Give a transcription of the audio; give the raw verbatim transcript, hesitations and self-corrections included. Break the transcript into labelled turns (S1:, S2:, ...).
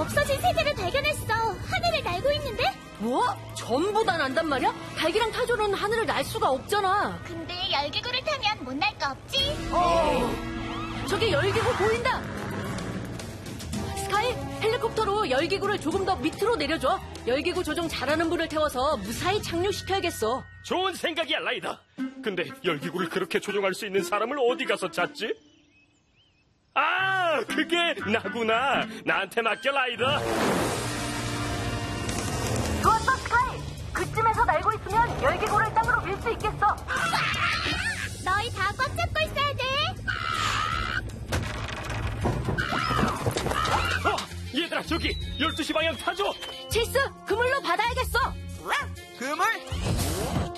S1: 없어진 세계를 발견했어. 하늘을 날고 있는데?
S2: 뭐? 전부 다 난단 말이야? 달기랑 타조는 하늘을 날 수가 없잖아.
S1: 근데 열기구를 타면 못 날 거 없지?
S2: 어. 저기 열기구 보인다. 스카이, 헬리콥터로 열기구를 조금 더 밑으로 내려줘. 열기구 조종 잘하는 분을 태워서 무사히 착륙시켜야겠어.
S3: 좋은 생각이야, 라이더. 근데 열기구를 그렇게 조종할 수 있는 사람을 어디 가서 찾지? 아, 그게 나구나. 나한테 맡겨, 라이더.
S2: 좋았어, 스카이. 그쯤에서 날고 있으면 열기구를 땅으로 밀 수 있겠어.
S1: 너희 다 꽉 잡고 있어야 돼.
S3: 어, 얘들아, 저기 열두 시 방향 타죠.
S2: 체이스, 그물로 받아야겠어.